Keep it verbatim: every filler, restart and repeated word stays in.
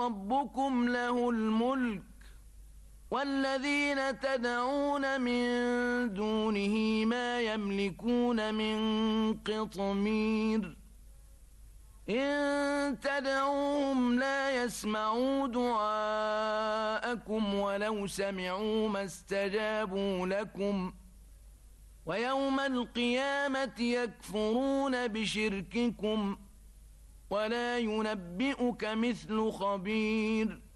ربكم له الملك والذين تدعون من دونه ما يملكون من قطمير إن تدعوهم لا يسمعوا دعاءكم ولو سمعوا ما استجابوا لكم ويوم القيامة يكفرون بشرككم ولا ينبئك مثل خبير.